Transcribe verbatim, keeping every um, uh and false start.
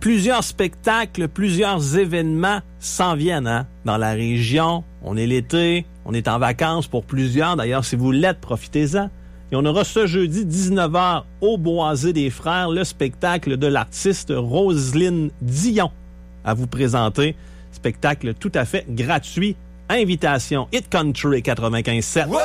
plusieurs spectacles, plusieurs événements s'en viennent hein, dans la région. On est l'été, on est en vacances pour plusieurs. D'ailleurs, si vous l'êtes, profitez-en. Et on aura ce jeudi dix-neuf heures au Boisé des Frères le spectacle de l'artiste Roselyne Dion à vous présenter. Spectacle tout à fait gratuit. Invitation Hit Country quatre-vingt-quinze sept.